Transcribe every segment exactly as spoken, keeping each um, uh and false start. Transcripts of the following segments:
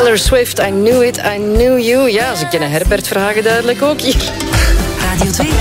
Taylor Swift, I knew it, I knew you. Ja, ze kennen Herbert Verhagen duidelijk ook hier. Radio twee.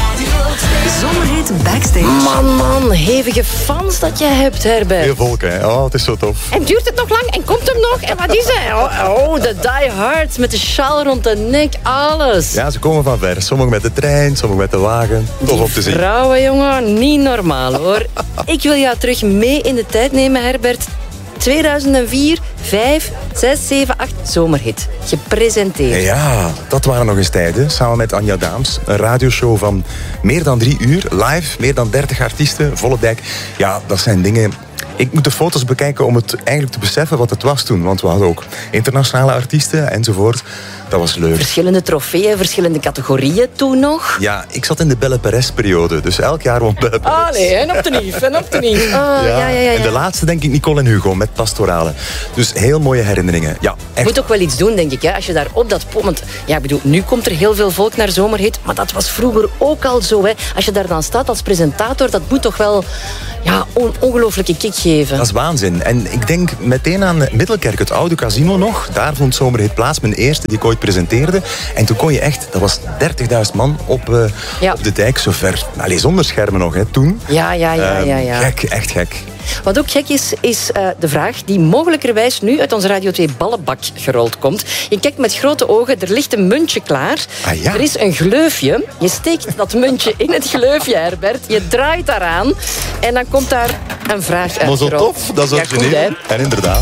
Zomerhit Backstage. Man, man, hevige fans dat jij hebt, Herbert. Heel volk, hè. Oh, het is zo tof. En duurt het nog lang? En komt hem nog? En wat is het? Oh, oh, de Die Hard met de sjaal rond de nek, alles. Ja, ze komen van ver. Sommigen met de trein, sommigen met de wagen. Tof om te zien. Vrouwen, jongen, niet normaal, hoor. Ik wil jou terug mee in de tijd nemen, Herbert. tweeduizend vier, vijf, zes, zeven, acht, zomerhit. Gepresenteerd. Ja, dat waren nog eens tijden. Samen met Anja Daams. Een radioshow van meer dan drie uur. Live, meer dan dertig artiesten. Volle dijk. Ja, dat zijn dingen... Ik moet de foto's bekijken om het eigenlijk te beseffen wat het was toen. Want we hadden ook internationale artiesten enzovoort. Dat was leuk. Verschillende trofeeën, verschillende categorieën toen nog. Ja, ik zat in de Belle Perez-periode. Dus elk jaar won Belle Perez. Ah nee, en op de nief, en op de nief. Oh, ja. Ja, ja, ja, En de laatste denk ik Nicole en Hugo met Pastorale. Dus heel mooie herinneringen. Ja, echt. Je moet ook wel iets doen, denk ik. Hè? Als je daar op dat podium... Want ja, ik bedoel, nu komt er heel veel volk naar Zomerhit. Maar dat was vroeger ook al zo. Hè? Als je daar dan staat als presentator, dat moet toch wel ja, on- ongelooflijke kick geven. Dat is waanzin. En ik denk meteen aan Middelkerk, het oude casino nog. Daar vond Zomerhit plaats, mijn eerste die ik ooit presenteerde. En toen kon je echt, dat was dertigduizend man op, uh, ja. op de dijk, zover. Allee, zonder schermen nog, hè, toen. Ja, ja, ja, ja, ja. Um, gek, echt gek. Wat ook gek is, is uh, de vraag die mogelijkerwijs nu uit onze Radio twee ballenbak gerold komt. Je kijkt met grote ogen, er ligt een muntje klaar. Ah, ja. Er is een gleufje. Je steekt dat muntje in het gleufje, Herbert. Je draait daaraan en dan komt daar een vraag uit. Maar zo tof, dat is origineel. Ja, en inderdaad.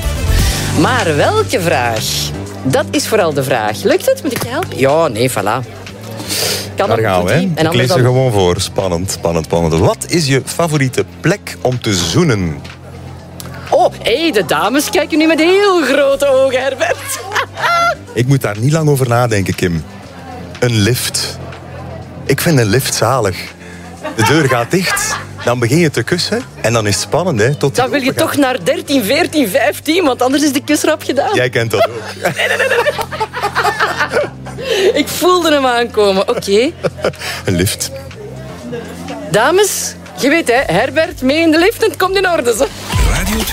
Maar welke vraag? Dat is vooral de vraag. Lukt het? Moet ik je helpen? Ja, nee, voilà. Kan Daar gaan we, hè. En Ik lees dan... er gewoon voor. Spannend, spannend, spannend. Wat is je favoriete plek om te zoenen? Oh, hé, hey, de dames kijken nu met heel grote ogen, Herbert. Ik moet daar niet lang over nadenken, Kim. Een lift. Ik vind een lift zalig. De deur gaat dicht, dan begin je te kussen en dan is het spannend, hè. Tot Dan wil je toch naar dertien, veertien, vijftien, want anders is de kusrap gedaan. Jij kent dat ook. Nee, nee, nee, nee. Ik voelde hem aankomen, oké. Okay. Een lift. Dames, je weet hè, Herbert mee in de lift en het komt in orde. Zo. Radio twee.